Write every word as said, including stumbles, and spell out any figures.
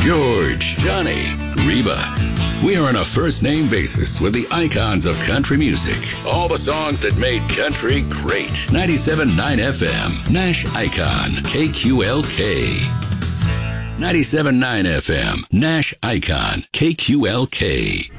George, Johnny, Reba. We are on a first-name basis with the icons of country music. All the songs that made country great. ninety-seven point nine F M, Nash Icon, K Q L K. ninety-seven point nine F M, Nash Icon, K Q L K.